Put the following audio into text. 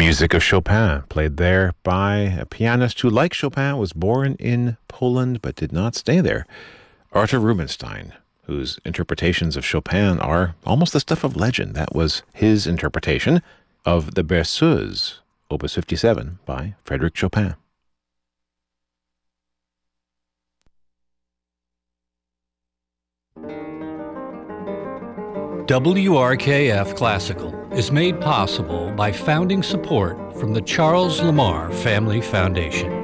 Music of Chopin, played there by a pianist who, like Chopin, was born in Poland but did not stay there, Arthur Rubinstein, whose interpretations of Chopin are almost the stuff of legend. That was his interpretation of the Berceuse, Opus 57, by Frédéric Chopin. WRKF Classical is made possible by founding support from the Charles Lamar Family Foundation.